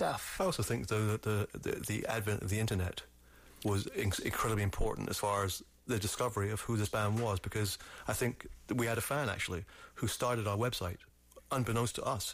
stuff. I also think, though, that the advent of the internet was incredibly important as far as the discovery of who this band was, because I think we had a fan, actually, who started our website, unbeknownst to us,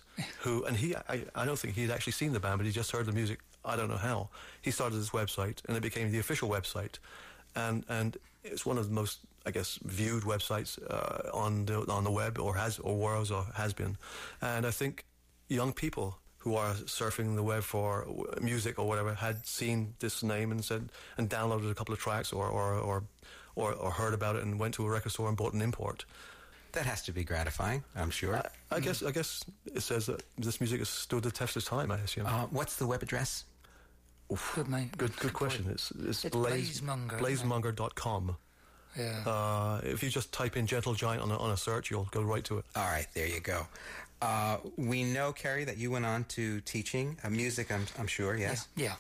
I don't think he'd actually seen the band, but he just heard the music, I don't know how. He started this website, and it became the official website, and it's one of the most, I guess, viewed websites on the web, or has been. And I think young people who are surfing the web for music or whatever had seen this name and downloaded a couple of tracks or heard about it and went to a record store and bought an import. That has to be gratifying, I'm sure. I guess it says that this music has stood the test of time, I assume. What's the web address? Oof. Good, mate. Good question. It's Blazemonger. Blazemonger.com. Yeah. If you just type in Gentle Giant on a search, you'll go right to it. All right, there you go. We know, Kerry, that you went on to teaching music, I'm sure, yes? Yeah.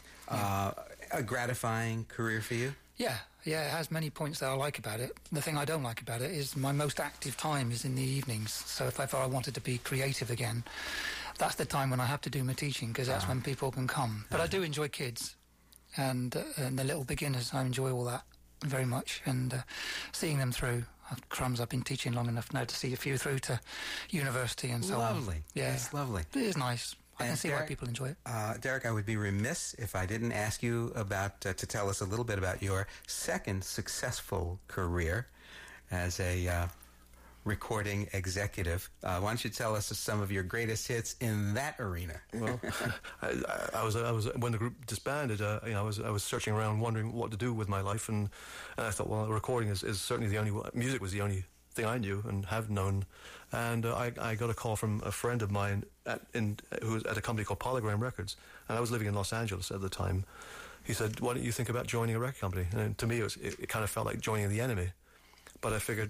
A gratifying career for you? Yeah, it has many points that I like about it. The thing I don't like about it is my most active time is in the evenings. So if ever I wanted to be creative again, that's the time when I have to do my teaching, because that's when people can come. But I do enjoy kids and the little beginners. I enjoy all that very much, and seeing them through. I've been teaching long enough now to see a few through to university and so on. Lovely. Yeah, it's lovely. It is nice. I can see why people enjoy it. Derek, I would be remiss if I didn't ask you about to tell us a little bit about your second successful career as a recording executive. Why don't you tell us some of your greatest hits in that arena? Well, I was when the group disbanded. I was searching around, wondering what to do with my life, and I thought, well, recording is certainly the only. Music was the only thing I knew and have known, and I got a call from a friend of mine who was at a company called Polygram Records, and I was living in Los Angeles at the time. He said, "Why don't you think about joining a record company?" And to me, it kind of felt like joining the enemy, but I figured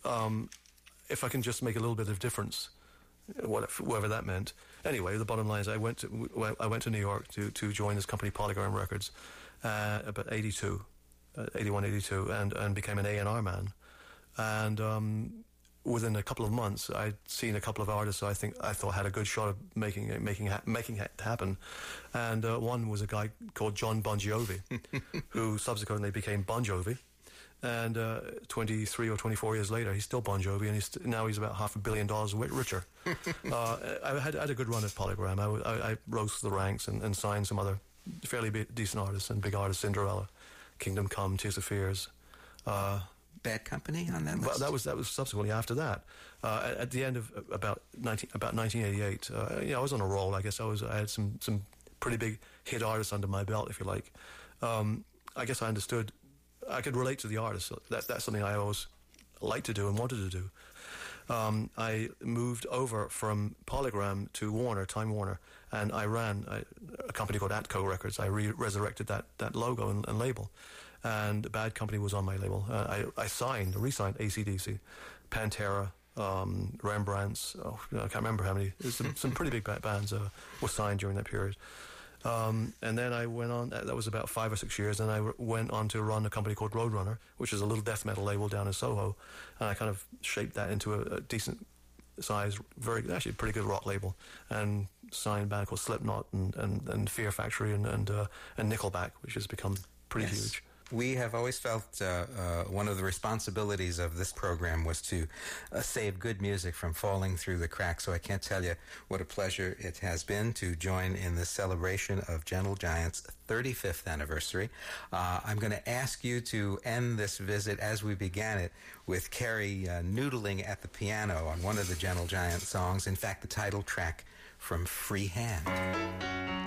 if I can just make a little bit of difference, whatever that meant. Anyway, the bottom line is I went to New York to join this company, Polygram Records, about 81, 82, and became an A&R man. And within a couple of months, I'd seen a couple of artists I thought had a good shot of making it happen. And one was a guy called John Bon Jovi, who subsequently became Bon Jovi. And 23 or 24 years later, he's still Bon Jovi, and now he's about $500 million richer. I had a good run at Polygram. I rose through the ranks and signed some other fairly decent artists and big artists: Cinderella, Kingdom Come, Tears for Fears. Bad Company on that list? Well, that was subsequently after that. At the end of about 1988, I was on a roll. I guess I had some pretty big hit artists under my belt, if you like. I guess I understood. I could relate to the artists. That's something I always liked to do and wanted to do. I moved over from Polygram to Time Warner, and I ran a company called Atco Records. I resurrected that logo and label, and Bad Company was on my label. I re-signed AC/DC, Pantera, Rembrandts. I can't remember how many. Some pretty big bands were signed during that period. And then I went on, that was about 5 or 6 years, and I went on to run a company called Roadrunner, which is a little death metal label down in Soho, and I kind of shaped that into a decent size, actually pretty good rock label, and signed a band called Slipknot and Fear Factory and Nickelback, which has become pretty huge. We have always felt one of the responsibilities of this program was to save good music from falling through the cracks. So I can't tell you what a pleasure it has been to join in this celebration of Gentle Giant's 35th anniversary. I'm going to ask you to end this visit as we began it with Kerry noodling at the piano on one of the Gentle Giant songs, in fact, the title track from Free Hand.